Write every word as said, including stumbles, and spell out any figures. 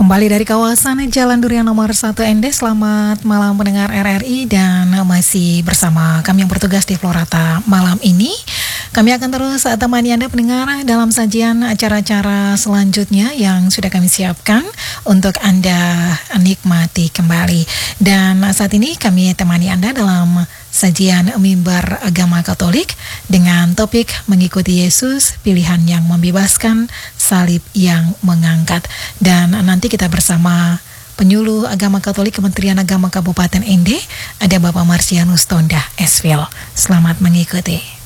Kembali dari kawasan Jalan Durian nomor satu Ende. Selamat malam pendengar R R I, dan masih bersama kami yang bertugas di Florata malam ini. Kami akan terus temani Anda pendengar dalam sajian acara-acara selanjutnya yang sudah kami siapkan untuk Anda nikmati kembali. Dan saat ini kami temani Anda dalam sajian Mimbar Agama Katolik dengan topik Mengikuti Yesus, Pilihan yang Membebaskan, Salib yang Mengangkat. Dan nanti kita bersama Penyuluh Agama Katolik Kementerian Agama Kabupaten Ende, ada Bapak Marsianus Tonda Esvil. Selamat mengikuti.